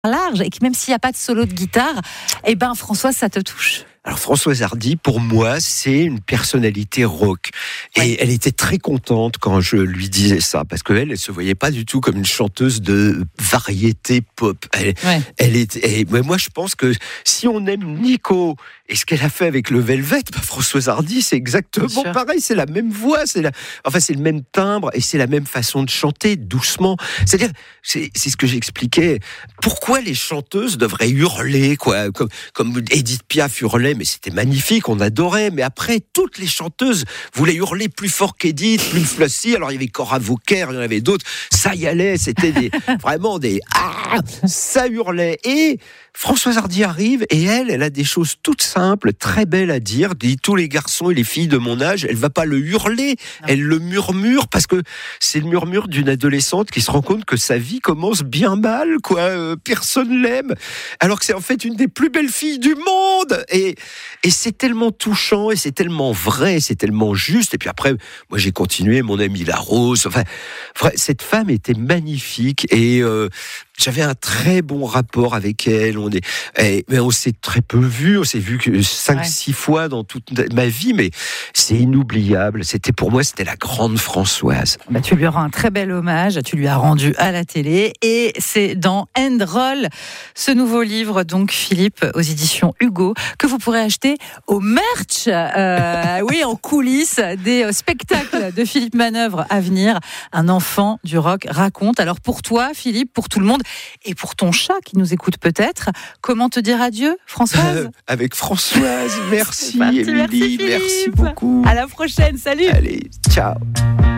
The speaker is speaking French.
large et que même s'il n'y a pas de solo de guitare, eh ben Françoise, ça te touche. Alors Françoise Hardy, pour moi, c'est une personnalité rock. Et elle était très contente quand je lui disais ça, parce qu'elle se voyait pas du tout comme une chanteuse de variété pop. Mais moi, je pense que si on aime Nico et ce qu'elle a fait avec le Velvet, Françoise Hardy, c'est exactement pareil. C'est la même voix, c'est le même timbre et c'est la même façon de chanter doucement. C'est-à-dire, c'est ce que j'expliquais. Pourquoi les chanteuses devraient hurler, quoi, comme Edith Piaf hurlait, mais c'était magnifique, on adorait. Mais après, toutes les chanteuses voulaient hurler plus fort qu'Edith, plus Flossie. Alors il y avait Cora Vauquer, il y en avait d'autres. Ça y allait, c'était vraiment des ça hurlait. Et Françoise Hardy arrive et elle a des choses toutes simples, très belles à dire. Dit tous les garçons et les filles de mon âge, elle va pas le hurler, elle le murmure parce que c'est le murmure d'une adolescente qui se rend compte que sa vie commence bien mal, quoi. Personne l'aime, alors que c'est en fait une des plus belles filles du monde. Et c'est tellement touchant et c'est tellement vrai, c'est tellement juste. Et puis après, moi j'ai continué, mon ami La Rose. Enfin, cette femme était magnifique et j'avais un très bon rapport avec elle. Mais on s'est très peu vu. On s'est vu que 5-6 fois dans toute ma vie, mais c'est inoubliable. Pour moi, c'était la grande Françoise. Tu lui rends un très bel hommage. Tu lui as rendu à la télé. Et c'est dans End Roll, ce nouveau livre, donc Philippe, aux éditions Hugo, que vous pourrez acheter au merch. En coulisses des spectacles de Philippe Manœuvre à venir. Un enfant du rock raconte. Alors pour toi, Philippe, pour tout le monde, et pour ton chat qui nous écoute peut-être, comment te dire adieu, Françoise ? Avec Françoise, merci Émilie, merci Philippe. beaucoup. À la prochaine, salut. Allez, ciao.